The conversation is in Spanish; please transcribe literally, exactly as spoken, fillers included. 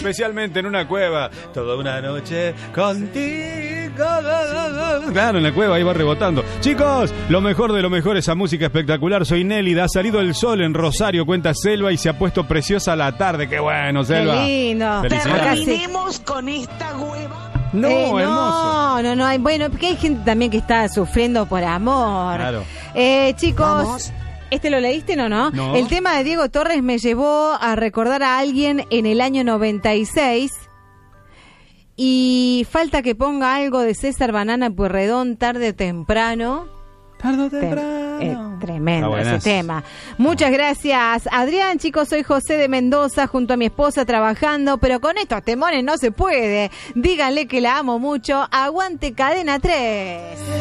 especialmente en una cueva. Toda una noche contigo. Claro, en la cueva ahí va rebotando. Chicos, lo mejor de lo mejor, esa música espectacular. Soy Nélida, ha salido el sol en Rosario, cuenta Selva, y se ha puesto preciosa la tarde. Qué bueno, Selva. Qué lindo. Terminemos con esta hueva. No, eh, no, hermoso. no, no, hay, bueno, porque hay gente también que está sufriendo por amor. Claro. Eh, chicos, Vamos. ¿este lo leíste o no? No. El tema de Diego Torres me llevó a recordar a alguien en el año noventa y seis. Y falta que ponga algo de César Banana Pueyrredón, tarde o temprano. Tarde o Tem- temprano. eh, tremendo Está ese buenazo. tema. Muchas gracias, Adrián. Chicos, soy José de Mendoza, junto a mi esposa trabajando, pero con estos temones no se puede. Díganle que la amo mucho. Aguante Cadena tres.